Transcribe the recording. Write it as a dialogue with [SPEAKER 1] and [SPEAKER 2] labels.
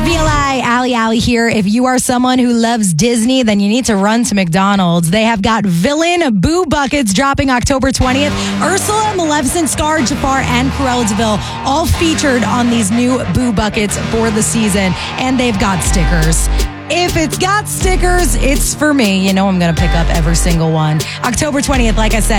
[SPEAKER 1] VLI, Ali here. If you are someone who loves Disney, then you need to run to McDonald's. They have got Villain Boo Buckets dropping October 20th. Ursula, Maleficent, Scar, Jafar, and Cruella de Vil all featured on these new Boo Buckets for the season. And they've got stickers. If it's got stickers, it's for me. You know I'm going to pick up every single one. October 20th, like I said.